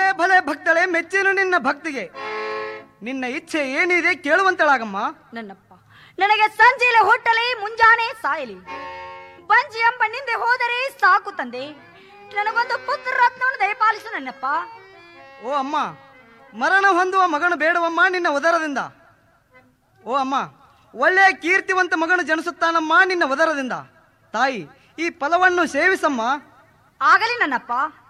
ಭಲೆ ಭಲೆ ಭಕ್ತಳೆ, ಮೆಚ್ಚಿನ ನಿನ್ನ ಭಕ್ತಿಗೆ. ನಿನ್ನ ಇಚ್ಛೆ ಏನಿದೆ ಕೇಳುವಂತಳಾಗಮ್ಮ. ನನ್ನಪ್ಪ, ನನಗೆ ಸಂಜೆಲೆ ಹುಟ್ಟಲಿ, ಮುಂಜಾನೆ ಸಾಯಲಿ, ಬಂಜಿ ಎಂಬ ನಿಂದೆ ಹೋದರೆ ಸಾಕು ತಂದೆ. ನನಗೊಂದು ಪುತ್ರ ರತ್ನವನ್ನು ದಯಪಾಲಿಸು ನನ್ನಪ್ಪ. ಓ ಅಮ್ಮ, ಮರಣ ಹೊಂದುವ ಮಗನು ಬೇಡವಮ್ಮ ನಿನ್ನ ಉದರದಿಂದ. ಓ ಅಮ್ಮ, ಒಳ್ಳೆಯ ಕೀರ್ತಿವಂತ ಮಗನು ಜನಿಸುತ್ತಾನಮ್ಮ ನಿನ್ನ ಉದರದಿಂದ. ತಾಯಿ, ಈ ಫಲವನ್ನು ಸೇವಿಸಮ್ಮ. ಆಗಲಿ ನನ್ನಪ್ಪ.